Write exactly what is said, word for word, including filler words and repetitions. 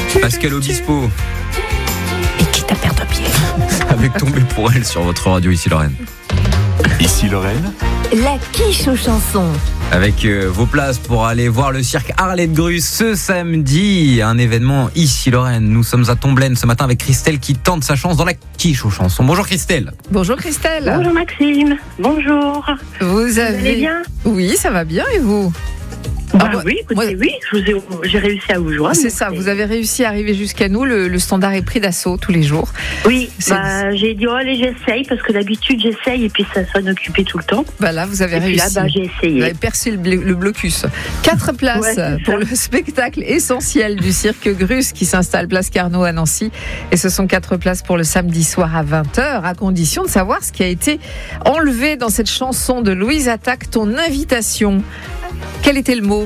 Pascal Obispo. Et qui t'a perdu pied. Avec Tombé pour elle sur votre radio, ici Lorraine. Ici Lorraine. La quiche aux chansons. Avec euh, vos places pour aller voir le cirque Arlette Grus ce samedi. Un événement ici Lorraine. Nous sommes à Tomblaine ce matin avec Christelle qui tente sa chance dans la quiche aux chansons. Bonjour Christelle. Bonjour Christelle. Bonjour Maxime, bonjour. Vous, Vous avez... allez bien? Oui, ça va bien et vous? Bah Ah, oui, écoutez, moi- oui, je vous ai, j'ai réussi à vous joindre. C'est ça, vous avez réussi à arriver jusqu'à nous. Le, le standard est pris d'assaut tous les jours. Oui, C'est- bah, j'ai dit, oh, allez, j'essaye, parce que d'habitude, j'essaye, et puis ça sonne occupé tout le temps. Bah là, vous avez Et puis réussi. là, bah, j'ai Vous essayé. avez percé le, bl- le blocus. Quatre places Ouais, c'est pour ça. le spectacle essentiel du cirque Grus qui s'installe place Carnot à Nancy. Et ce sont quatre places pour le samedi soir à vingt heures, à condition de savoir ce qui a été enlevé dans cette chanson de Louise Attaque, ton invitation. Quel était le mot?